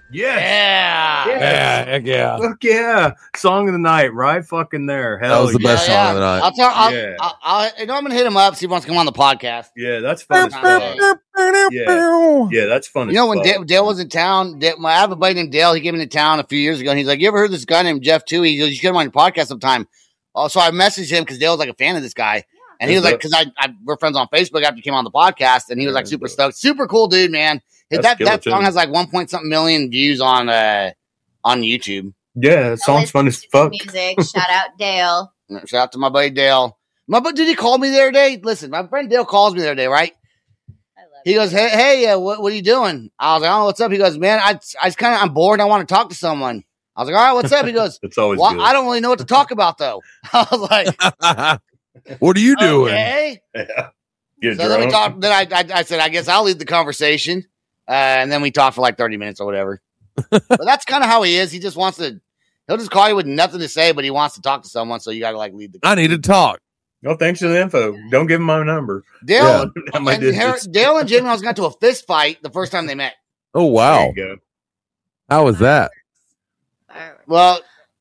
Yes. Yeah. Heck yeah. Fuck yeah. Song of the night, right fucking there. Hell That was the best song of the night. I'm going to hit him up, see if he wants to come on the podcast. Yeah, that's fun as fuck. Yeah, that's fun as fuck. When Dale was in town, I have a buddy named Dale. He came into town a few years ago, and he's like, you ever heard of this guy named Jeff Toohey? He goes, you should get him on your podcast sometime. So I messaged him because Dale was like a fan of this guy. And he was like, because we're friends on Facebook after he came on the podcast, and he was like super stoked. Super cool dude, man. That song has like 1-something million views on YouTube. Yeah, that song's fun as fuck. Music. Shout out Dale. Shout out to my buddy Dale. Did he call me the other day? Listen, my friend Dale calls me the other day, right? He goes, hey, what are you doing? I was like, oh, what's up? He goes, man, I'm bored. And I want to talk to someone. I was like, all right, what's up? He goes, it's always well, good. I don't really know what to talk about though. I was like, what are you doing? Okay. Yeah. So then we talked. Then I said, I guess I'll lead the conversation. And then we talked for like 30 minutes or whatever. But that's kind of how he is. He just wants to. He'll just call you with nothing to say, but he wants to talk to someone. So you got to like lead the. I need to talk. No, thanks for the info. Don't give him my number. Dale and Jimmy got to a fist fight the first time they met. Oh wow! How was that? Well,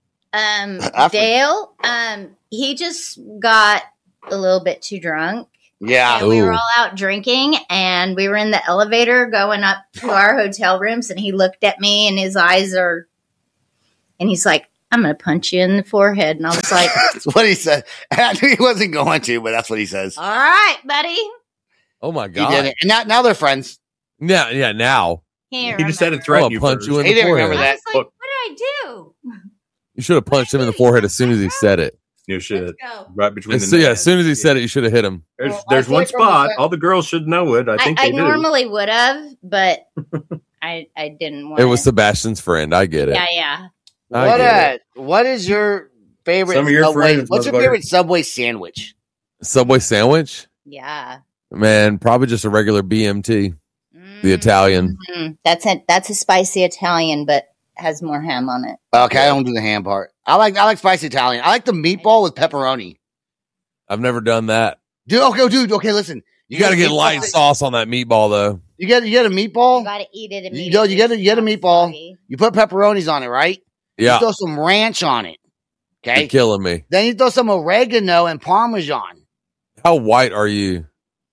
Dale, he just got a little bit too drunk. Yeah, and we were all out drinking, and we were in the elevator going up to our hotel rooms, and he looked at me, and his eyes are, and he's like, I'm going to punch you in the forehead. And I was like, that's what he said. I knew he wasn't going to, but that's what he says. All right, buddy. Oh my God. He did it. And now they're friends. Yeah. Now he just had to threaten you. Punch you in he the didn't forehead. remember that. I was like, what did I do? You should have punched him in the forehead as soon as he said it. You should. Go. Right between the as soon as he said it, you should have hit him. There's one spot. All the girls should know it. I think I they do. normally would have, but I didn't want it. Was Sebastian's friend. I get it. Yeah. What is your favorite Some of your Subway? friends, What's your favorite Subway sandwich? Subway sandwich? Yeah. Man, probably just a regular BMT. The Italian. Mm-hmm. That's a spicy Italian, but has more ham on it. Okay, I don't do the ham part. I like spicy Italian. I like the meatball with pepperoni. I've never done that. Dude, okay, listen. You got to get light sauce on that meatball, though. You get a meatball. You got to eat it immediately. You get a meatball. Soggy. You put pepperonis on it, right? Yeah. You throw some ranch on it. Okay. You're killing me. Then you throw some oregano and Parmesan. How white are you?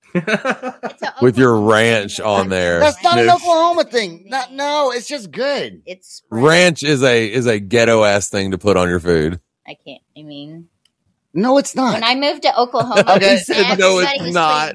With your ranch on there. That's not an Oklahoma thing. No, it's just good. It's ranch is a ghetto ass thing to put on your food. No, it's not. When I moved to Oklahoma, he said no, it's not.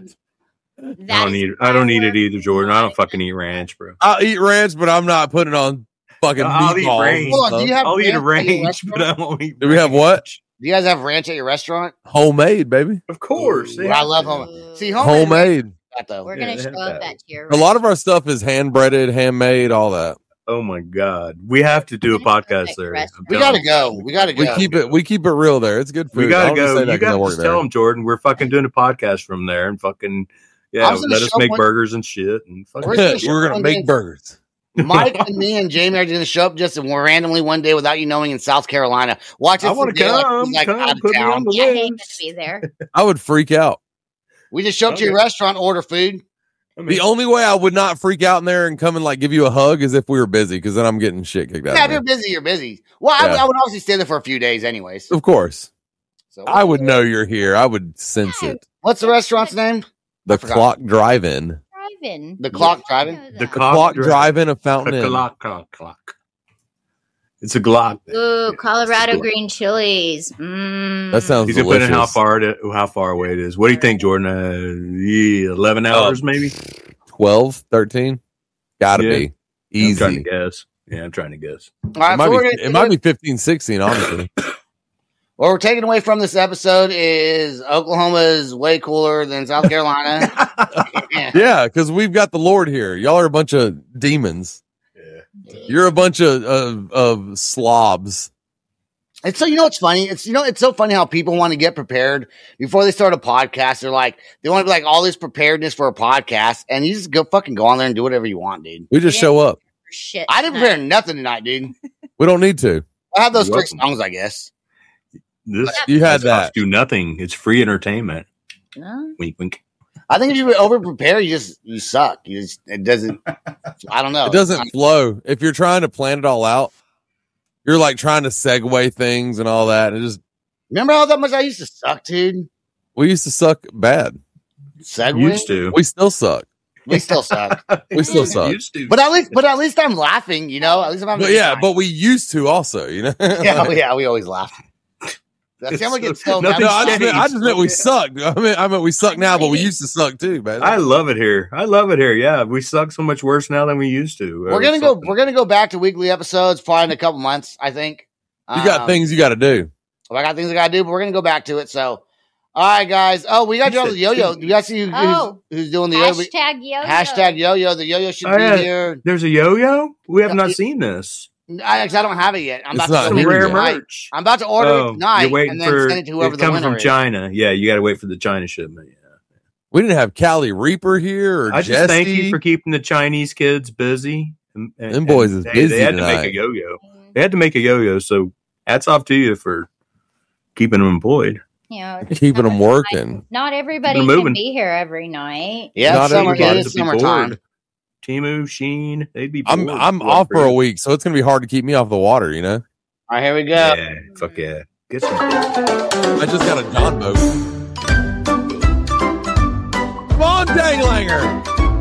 I don't eat it either, Jordan. I don't fucking eat ranch, bro. I'll eat ranch, but I'm not putting it on fucking meatballs. Hold on, do you have I'll eat a ranch, ranch, but I won't eat. Do we have what? Do you guys have ranch at your restaurant? Homemade, baby. Of course. I love homemade. See, homemade. We're gonna show up at your. A lot of our stuff is hand breaded, handmade, all that. Oh my God, we have to do a podcast there. We gotta go. We keep it real there. It's good food. We gotta go. You gotta tell them, Jordan. We're fucking doing a podcast from there, and fucking let us make burgers and shit. And we're gonna make burgers. Mike and me and Jamie are going to show up just randomly one day without you knowing in South Carolina. Watch us. I want to come. Put me on the list. I ain't gonna be there. I would freak out. We just show up to your restaurant, order food. The only way I would not freak out in there and come and like give you a hug is if we were busy, because then I'm getting shit kicked out. Yeah, if you're busy, you're busy. Well, I would obviously stay there for a few days, anyways. Of course. So I would know you're here. I would sense it. What's the restauant's name? The Clock Drive-In. The Clock Drive-In. The Clock Drive-In of Fountain Inn. Clock. It's a Glock. Ooh, Colorado green chilies. That sounds He's delicious. Putting how far away it is. What do you think, Jordan? 11 hours, maybe? 12, 13? Gotta be. Easy. I'm trying to guess. Yeah, I'm trying to guess. All right, it might be 15, 16, honestly. What we're taking away from this episode is Oklahoma is way cooler than South Carolina. Yeah, because we've got the Lord here. Y'all are a bunch of demons. Yeah. You're a bunch of slobs. And so, what's funny? It's so funny how people want to get prepared before they start a podcast. They're like, they want to be like all this preparedness for a podcast, and you just go on there and do whatever you want, dude. We just show up. Shit. I didn't prepare nothing tonight, dude. We don't need to. I have those 3 songs, I guess. You had that. Do nothing. It's free entertainment. No. Wink, wink. I think if you over prepare, you suck. It doesn't. I don't know. It doesn't flow. If you're trying to plan it all out, you're like trying to segue things and all that. And it just remember how that much I used to suck, dude. We used to suck bad. Segue? Used to. We still suck. We still suck. We still suck. Used to. But at least I'm laughing. You know. At least I'm having. But yeah, but we used to also. You know. yeah. We always laugh. That's how we get so. No, I just meant we sucked. I meant we suck now, but we used to suck too, man. I love it here. Yeah, we suck so much worse now than we used to. We're gonna go back to weekly episodes probably in a couple months. I think you got things you got to do. I got things I got to do, but we're gonna go back to it. So, all right, guys. Oh, we got to do the yo-yo. You guys see who's doing the hashtag yo-yo? Hashtag yo-yo. The yo-yo should be here. There's a yo-yo. We have not seen this. I don't have it yet. I'm it's about not to rare merch. I'm about to order it tonight and then send it to whoever it the comes winner from is. China. Yeah, you got to wait for the China shipment. Yeah. We didn't have Callie Reaper here or Jesse. Just thank you for keeping the Chinese kids busy. Them boys is busy. They had to make a yo-yo. They had to make a yo-yo. So hats off to you for keeping them employed. Keeping them working. Not everybody can be here every night. Yeah, it's summertime. Timu, Sheen, they'd be bored. I'm off for a week, so it's gonna be hard to keep me off the water, you know. All right, here we go. Yeah, fuck yeah. Get some. I just got a John boat. Come on, Danglanger.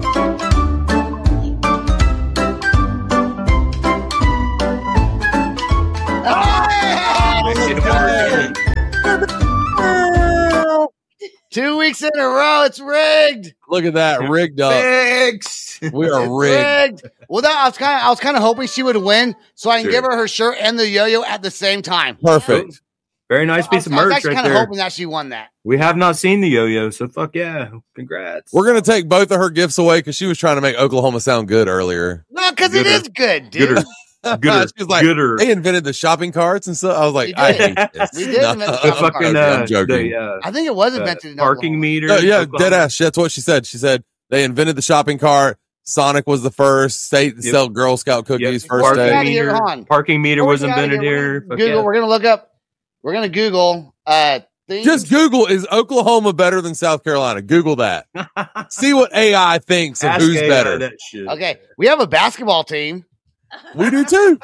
Oh! 2 weeks in a row, it's rigged. Look at that, rigged up. We are rigged. Well, I was kind of hoping she would win, so I can give her shirt and the yo-yo at the same time. Perfect. Very nice piece of merch. I was actually kind of hoping that she won that. We have not seen the yo-yo, so fuck yeah, congrats. We're gonna take both of her gifts away because she was trying to make Oklahoma sound good earlier. No, because it is good, dude. Gooder. She's like, they invented the shopping carts and stuff. I was like, I hate this. We did invent the fucking. I'm joking. I think it was invented in parking meter. Yeah, dead ass. That's what she said. She said they invented the shopping cart. Sonic was the first state to sell Girl Scout cookies. First day. Parking meter was invented here. Google. We're gonna look up. We're gonna Google. Just Google, is Oklahoma better than South Carolina? Google that. See what AI thinks of who's better. Okay, we have a basketball team. We do too.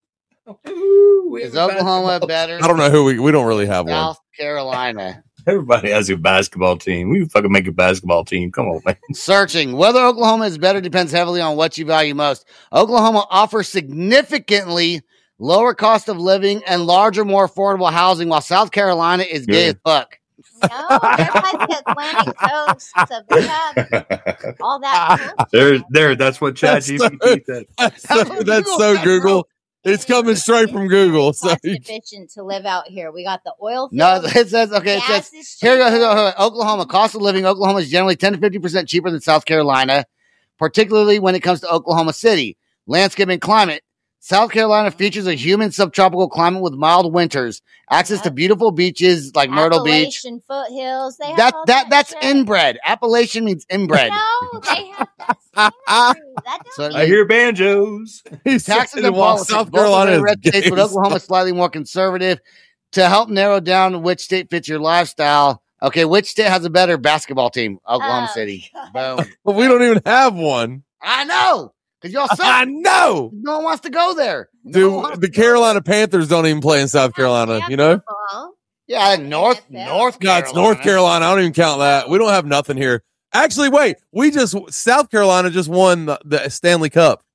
Is Oklahoma better? I don't know who we don't really have South Carolina. Everybody has a basketball team. We fucking make a basketball team. Come on, man. Searching. Whether Oklahoma is better depends heavily on what you value most. Oklahoma offers significantly lower cost of living and larger, more affordable housing, while South Carolina is gay as fuck. No, they're like the Atlantic coast. So they have all that. There. That's what ChatGPT said. That's so Google. It's coming straight from Google. So efficient to live out here. We got the oil field. No, it says okay. It says here we go. Oklahoma cost of living. Oklahoma is generally 10 to 50% cheaper than South Carolina, particularly when it comes to Oklahoma City. Landscape and climate. South Carolina features a humid subtropical climate with mild winters, access to beautiful beaches like Myrtle Beach. Appalachian foothills. They have that's inbred. Appalachian means inbred. No, they have that. I hear banjos. Taxes and politics. South Carolina is red states, but Oklahoma is slightly more conservative. To help narrow down which state fits your lifestyle. Okay, which state has a better basketball team? Oklahoma City. Boom. But we don't even have one. I know. Because y'all suck. I know. No one wants to go there. Dude, the Carolina Panthers don't even play in South Carolina, you know? Yeah, North Carolina. No, it's North Carolina. I don't even count that. We don't have nothing here. Actually, wait. South Carolina just won the Stanley Cup.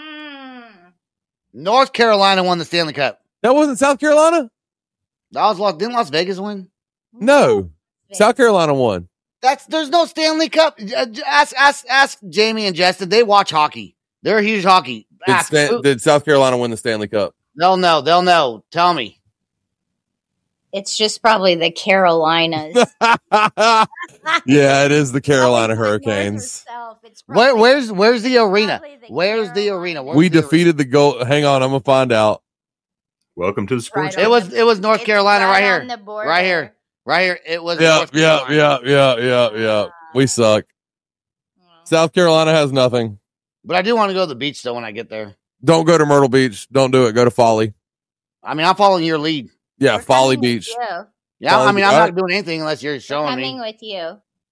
North Carolina won the Stanley Cup. That wasn't South Carolina? Didn't Las Vegas win? No. South Carolina won. There's no Stanley Cup. Ask Jamie and Justin. They watch hockey. They're huge hockey. Did South Carolina win the Stanley Cup? They'll know. Tell me. It's just probably the Carolinas. Yeah, it is the Carolina Hurricanes. Where's the arena? Where's the arena? We defeated the goal. Hang on, I'm gonna find out. Welcome to the sports. It was North Carolina right here. Right here. It was. Yeah. We suck. South Carolina has nothing. But I do want to go to the beach though when I get there. Don't go to Myrtle Beach. Don't do it. Go to Folly. I mean, I'm following your lead. Yeah, Folly Beach. Yeah, Folly, I mean, I'm not doing anything unless you're showing me. Coming with you.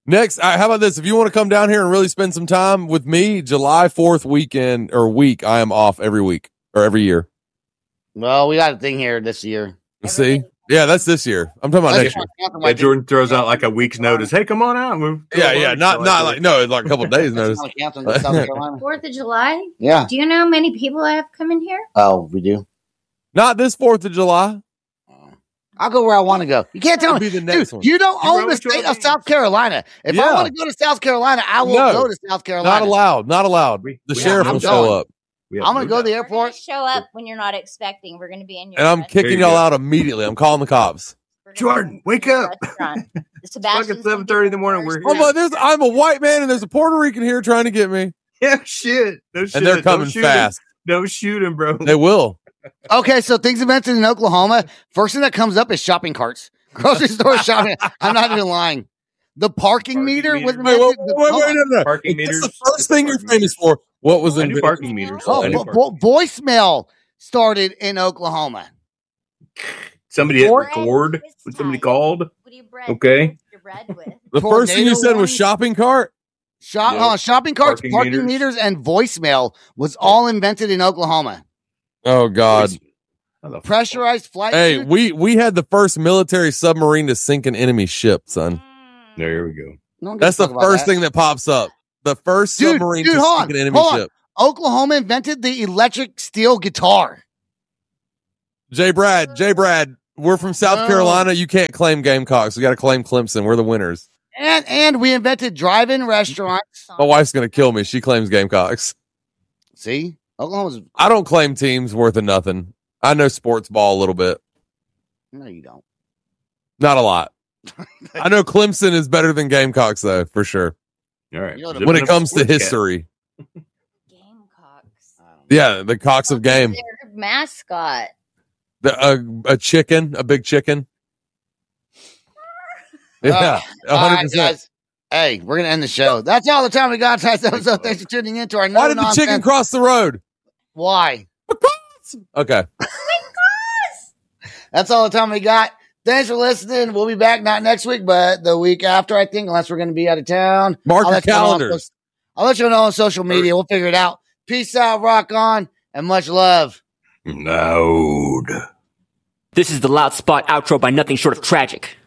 Next, how about this? If you want to come down here and really spend some time with me, July 4th week, I am off every week or every year. Well, we got a thing here this year. See? Yeah, that's this year. I'm talking about next year. Yeah, Jordan throws out like a week's notice. Hey, come on out. Not like a couple of days notice. 4th of July? Yeah. Do you know how many people I have coming here? Oh, we do. Not this 4th of July. I'll go where I want to go. You can't tell me. The next one. You don't own the state of South Carolina. If I want to go to South Carolina, I will go to South Carolina. Not allowed. The sheriff will show up. I'm going to go to the airport. Show up when you're not expecting. We're going to be in your And I'm kicking y'all out immediately. I'm calling the cops. Jordan, wake up. It's fucking 7:30 in the morning. We're here. I'm a white man and there's a Puerto Rican here trying to get me. Yeah, shit. No shit. And they're coming fast. Don't shoot him, bro. They will. Okay, so things invented in Oklahoma. First thing that comes up is shopping carts. Grocery store shopping. I'm not even lying. The parking meter was invented. Wait. Parking meters. That's the first thing you're famous for. What was invented? Parking meters. Voicemail started in Oklahoma. Somebody hit record when somebody called. Okay. The first thing you said was shopping cart? Shopping carts, parking meters, and voicemail was all invented in Oklahoma. Oh, God. Pressurized flight. Hey, we had the first military submarine to sink an enemy ship, son. There we go. That's the first thing that pops up. The first submarine to sink an enemy ship. Oklahoma invented the electric steel guitar. J. Brad, we're from South Carolina. You can't claim Gamecocks. We got to claim Clemson. We're the winners. And we invented drive-in restaurants. My wife's going to kill me. She claims Gamecocks. See? Oklahoma's... I don't claim teams worth of nothing. I know sports ball a little bit. No, you don't. Not a lot. I know Clemson is better than Gamecocks, though, for sure. All right. When it comes to history. Gamecocks. Yeah, the Cocks of Game. Their mascot. A chicken, a big chicken. Yeah, 100%. Right, guys. Hey, we're going to end the show. That's all the time we got tonight. So thanks for tuning in to our Why did the chicken cross the road? Why? Because. Okay. That's all the time we got. Thanks for listening. We'll be back not next week, but the week after, I think, unless we're going to be out of town. Mark your calendars. I'll let you know on social media. We'll figure it out. Peace out, rock on, and much love. Loud. This is the Loud Spot outro by Nothing Short of Tragic.